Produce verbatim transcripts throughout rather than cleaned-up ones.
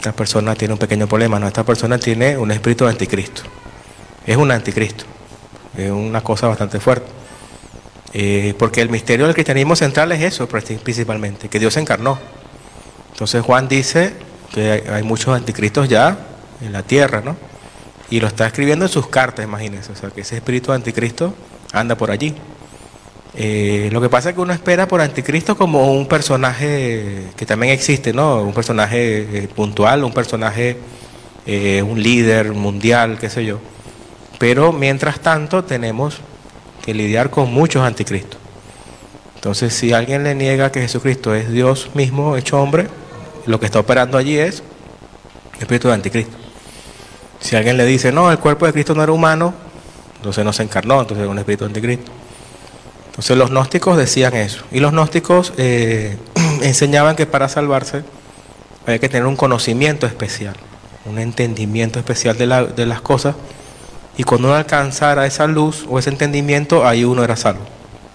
esta persona tiene un pequeño problema. No, esta persona tiene un espíritu de anticristo. Es un anticristo. Es una cosa bastante fuerte. Eh, porque el misterio del cristianismo central es eso, principalmente, que Dios se encarnó. Entonces Juan dice que hay, hay muchos anticristos ya en la tierra, ¿no? Y lo está escribiendo en sus cartas, imagínense. O sea, que ese espíritu de anticristo anda por allí. Eh, lo que pasa es que uno espera por anticristo como un personaje que también existe, ¿no? Un personaje eh, puntual, un personaje, eh, un líder mundial, qué sé yo. Pero mientras tanto tenemos que lidiar con muchos anticristos. Entonces, si alguien le niega que Jesucristo es Dios mismo hecho hombre, lo que está operando allí es el espíritu de anticristo. Si alguien le dice, no, el cuerpo de Cristo no era humano, entonces no se encarnó, entonces es un espíritu de anticristo. Entonces los gnósticos decían eso. Y los gnósticos eh, enseñaban que para salvarse había que tener un conocimiento especial, un entendimiento especial de, la, de las cosas. Y cuando uno alcanzara esa luz o ese entendimiento, ahí uno era salvo.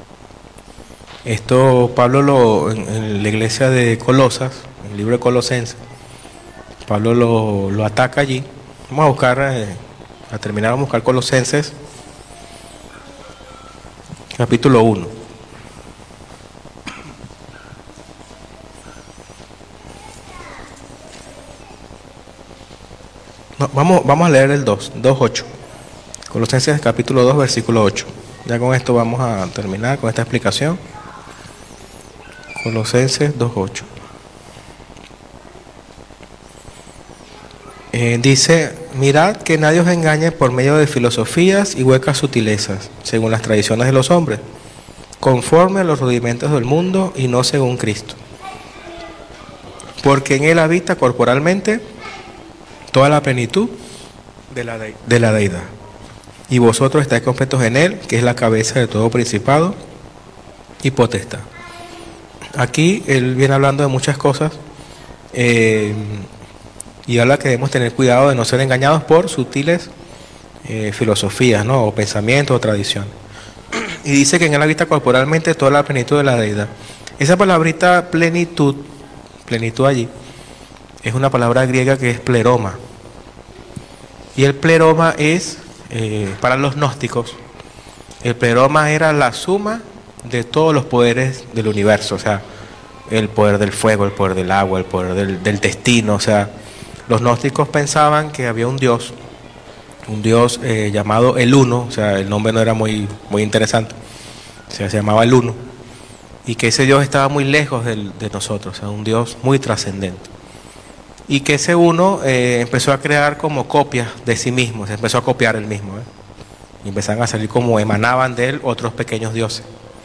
Esto Pablo lo, en, en la iglesia de Colosas, en el libro de Colosenses, Pablo lo, lo ataca allí. Vamos a buscar, eh, a terminar, vamos a buscar Colosenses, capítulo uno. No, vamos, vamos a leer el dos, dos ocho. Colosenses capítulo dos, versículo ocho. Ya con esto vamos a terminar con esta explicación. Colosenses dos ocho. Eh, dice, mirad que nadie os engañe por medio de filosofías y huecas sutilezas, según las tradiciones de los hombres, conforme a los rudimentos del mundo y no según Cristo. Porque en él habita corporalmente toda la plenitud de la, de, de la deidad. Y vosotros estáis completos en él, que es la cabeza de todo principado y potestad. Aquí él viene hablando de muchas cosas. Eh, Y habla que debemos tener cuidado de no ser engañados por sutiles eh, filosofías, ¿no? O pensamientos o tradiciones. Y dice que en él habita corporalmente toda la plenitud de la deidad. Esa palabrita plenitud, plenitud allí, es una palabra griega que es pleroma. Y el pleroma es, eh, para los gnósticos, el pleroma era la suma de todos los poderes del universo. O sea, el poder del fuego, el poder del agua, el poder del, del destino, o sea... Los gnósticos pensaban que había un Dios, un Dios eh, llamado el Uno, o sea, el nombre no era muy, muy interesante, o sea, se llamaba el Uno, y que ese Dios estaba muy lejos del, de nosotros, o sea, un Dios muy trascendente. Y que ese Uno eh, empezó a crear como copias de sí mismo, se empezó a copiar él mismo, ¿eh? Y empezaron a salir como emanaban de él otros pequeños dioses.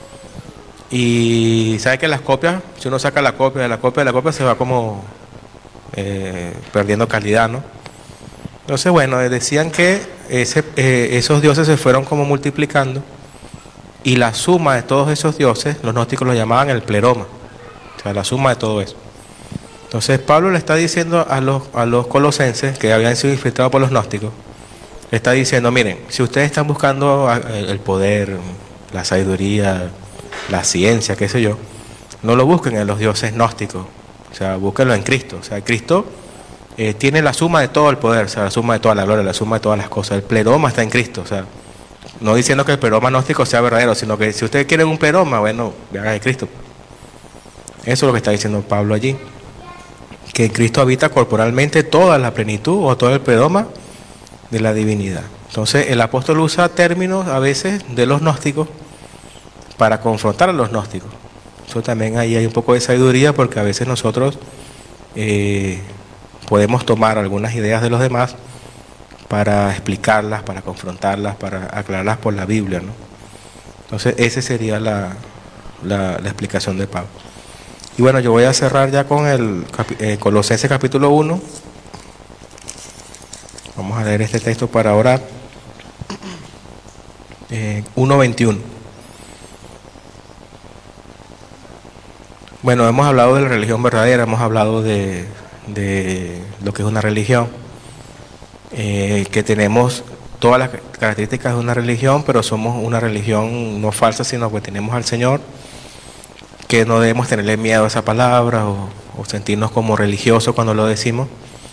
Y sabe que las copias, si uno saca la copia de la copia de la copia, se va como... Eh, perdiendo calidad, ¿no? Entonces, bueno, decían que ese, eh, esos dioses se fueron como multiplicando y la suma de todos esos dioses, los gnósticos lo llamaban el pleroma, o sea, la suma de todo eso. Entonces Pablo le está diciendo a los, a los colosenses que habían sido infiltrados por los gnósticos, le está diciendo, miren, si ustedes están buscando el poder, la sabiduría, la ciencia, qué sé yo, no lo busquen en los dioses gnósticos. O sea, búsquenlo en Cristo. O sea, Cristo eh, tiene la suma de todo el poder, o sea, la suma de toda la gloria, la suma de todas las cosas. El pleroma está en Cristo. O sea, no diciendo que el pleroma gnóstico sea verdadero, sino que si ustedes quieren un pleroma, bueno, vean a Cristo. Eso es lo que está diciendo Pablo allí. Que en Cristo habita corporalmente toda la plenitud o todo el pleroma de la divinidad. Entonces, el apóstol usa términos a veces de los gnósticos para confrontar a los gnósticos. Eso también ahí hay un poco de sabiduría porque a veces nosotros eh, podemos tomar algunas ideas de los demás para explicarlas, para confrontarlas, para aclararlas por la Biblia, ¿no? Entonces esa sería la, la, la explicación de Pablo. Y bueno, yo voy a cerrar ya con el eh, Colosenses capítulo uno. Vamos a leer este texto para orar. Eh, uno veintiuno. Bueno, hemos hablado de la religión verdadera, hemos hablado de, de lo que es una religión, eh, que tenemos todas las características de una religión, pero somos una religión no falsa, sino que tenemos al Señor, que no debemos tenerle miedo a esa palabra o, o sentirnos como religiosos cuando lo decimos,